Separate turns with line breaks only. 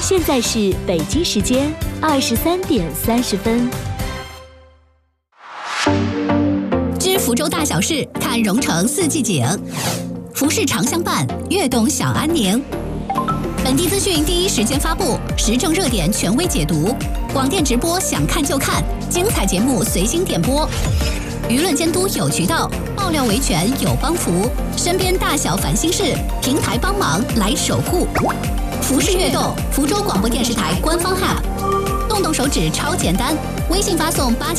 现在是北京时间23:30。
知福州大小事，看蓉城四季景。服饰常相伴，悦动享安宁。本地资讯第一时间发布，时政热点权威解读，广电直播想看就看，精彩节目随心点播。舆论监督有渠道，爆料维权有帮扶，身边大小烦心事，平台帮忙来守护。服饰悦动，福州广播电视台官方 App， 动动手指超简单，微信发送